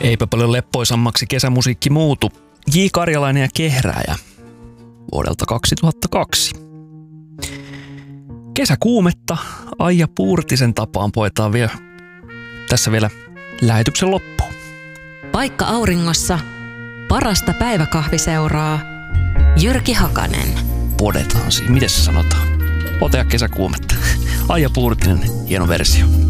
Eipä paljon leppoisammaksi kesämusiikki muutu. J. Karjalainen ja Kehrääjä vuodelta 2002. Kesäkuumetta Aija Puurtisen tapaan poetaan tässä vielä lähetyksen loppuun. Vaikka auringossa parasta päiväkahviseuraa Jyrki Hakanen. Podetaan siinä. Miten se sanotaan? Otea kesäkuumetta. Aija Puurtinen, hieno versio.